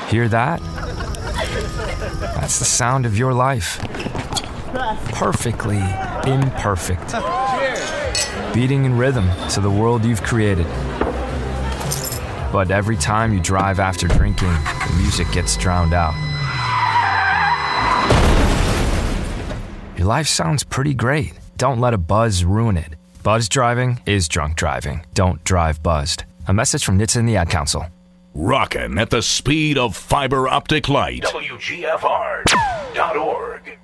Hear that? That's the sound of your life. Perfectly imperfect. Beating in rhythm to the world you've created. But every time you drive after drinking, the music gets drowned out. Your life sounds pretty great. Don't let a buzz ruin it. Buzz driving is drunk driving. Don't drive buzzed. A message from NHTSA and the Ad Council. Rockin' at the speed of fiber optic light. WGFR.org.